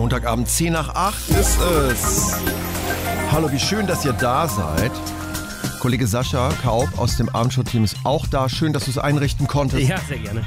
Montagabend 7:50 ist es. Hallo, wie schön, dass ihr da seid. Kollege Sascha Kaub aus dem Abendshow-Team ist auch da. Schön, dass du es einrichten konntest. Ja, sehr gerne.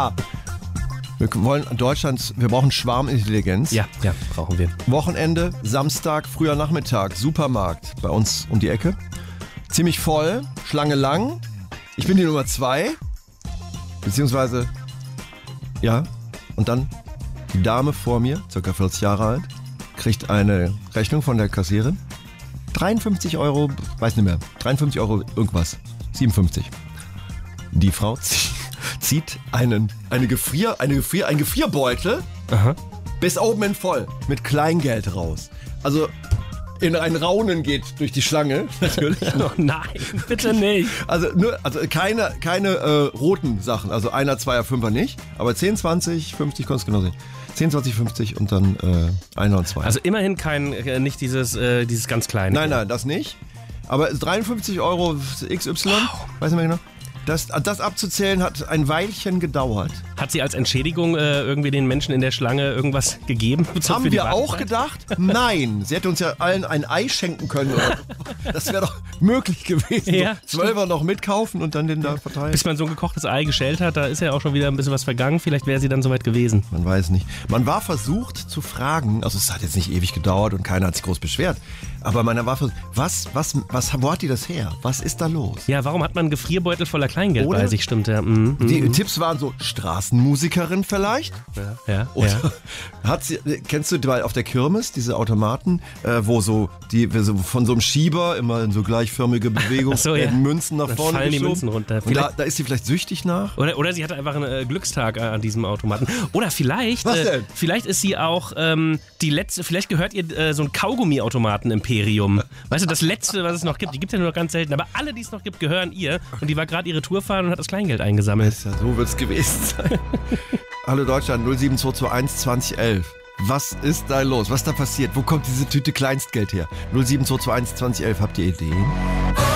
Wir wollen wir brauchen Schwarmintelligenz. Ja, brauchen wir. Wochenende, Samstag, früher Nachmittag, Supermarkt bei uns um die Ecke. Ziemlich voll, Schlange lang. Ich bin die Nummer 2. Beziehungsweise, ja, und dann die Dame vor mir, ca. 40 Jahre alt, kriegt eine Rechnung von der Kassierin. 53 Euro, weiß nicht mehr, 53 Euro irgendwas, 57. Die Frau zieht einen Gefrierbeutel bis oben in voll mit Kleingeld raus. Also in ein Raunen geht durch die Schlange, natürlich. Oh nein, bitte nicht. Also keine roten Sachen, also 1er, 2er, 5er nicht, aber 10, 20, 50 konntest du genau sehen. 10, 20, 50 und dann 1er und 2er. Also immerhin nicht dieses ganz kleine. Nein, das nicht. Aber 53 Euro XY, weiß nicht mehr genau. Das abzuzählen hat ein Weilchen gedauert. Hat sie als Entschädigung irgendwie den Menschen in der Schlange irgendwas gegeben? Haben wir auch gedacht? Nein. Sie hätte uns ja allen ein Ei schenken können. Das wäre doch möglich gewesen. Ja, 12er noch mitkaufen und dann den da verteilen. Bis man so ein gekochtes Ei geschält hat, da ist ja auch schon wieder ein bisschen was vergangen. Vielleicht wäre sie dann soweit gewesen. Man weiß nicht. Man war versucht zu fragen, also es hat jetzt nicht ewig gedauert und keiner hat sich groß beschwert, aber man war versucht, wo hat die das her? Was ist da los? Ja, warum hat man einen Gefrierbeutel voller Kleingeld bei sich? Stimmt, ja. Die Tipps waren so, Straßenmusikerin vielleicht? Ja. Oder kennst du auf der Kirmes diese Automaten, wo von so einem Schieber immer in so gleichförmige Bewegung Münzen nach vorne fallen geschoben. die Münzen runter. Und da ist sie vielleicht süchtig nach? Oder sie hatte einfach einen Glückstag an diesem Automaten. Oder vielleicht, was denn? Vielleicht ist sie auch die letzte, vielleicht gehört ihr so ein Kaugummi-Automaten-Imperium. Weißt du, das letzte, was es noch gibt. Die gibt es ja nur noch ganz selten, aber alle, die es noch gibt, gehören ihr. Und die war gerade ihre Tour fahren und hat das Kleingeld eingesammelt. Ja, so wird es gewesen sein. Hallo Deutschland, 07221 2011. Was ist da los? Was ist da passiert? Wo kommt diese Tüte Kleinstgeld her? 07221 2011. Habt ihr Ideen?